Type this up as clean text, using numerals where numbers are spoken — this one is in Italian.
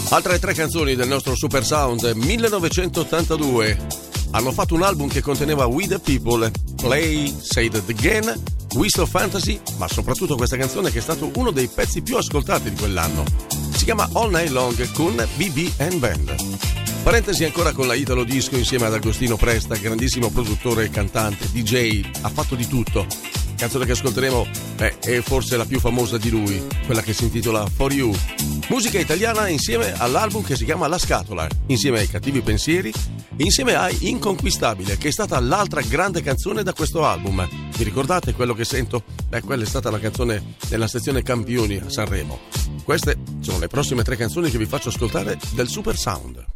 Altre 3 canzoni del nostro Super Sound 1982 hanno fatto un album che conteneva We the People, Play, Say That Again, Whistle of Fantasy, ma soprattutto questa canzone che è stato uno dei pezzi più ascoltati di quell'anno. Si chiama All Night Long con BB and Band. Parentesi ancora con la Italo Disco insieme ad Agostino Presta, grandissimo produttore e cantante, DJ, ha fatto di tutto. Canzone che ascolteremo è forse la più famosa di lui, quella che si intitola For You. Musica italiana insieme all'album che si chiama La Scatola, insieme ai Cattivi Pensieri, insieme a Inconquistabile, che è stata l'altra grande canzone da questo album. Vi ricordate quello che sento? Quella è stata la canzone della sezione Campioni a Sanremo. Queste sono le prossime 3 canzoni che vi faccio ascoltare del Super Sound.